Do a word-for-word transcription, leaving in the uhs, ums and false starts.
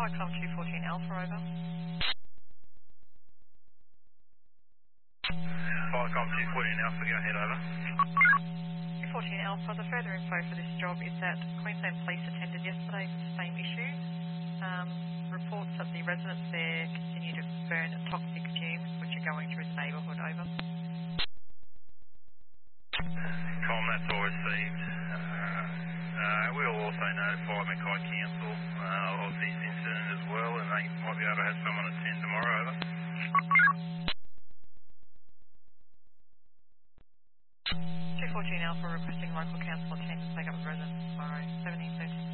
Viacom two fourteen Alpha, over. Viacom two fourteen Alpha, go ahead, over. two fourteen Alpha, the further info for this job is that Queensland Police attended yesterday with the same issue. Um, reports that the residents there continue to burn toxic fumes which are going through the neighbourhood, over. Com, that's all received. Uh, uh, we'll also notify Mackay Council uh, of this incident as well, and they might be able to have someone attend tomorrow, over. two fourteen Alpha requesting local council attendance, take up with residents tomorrow, seventeen thirty.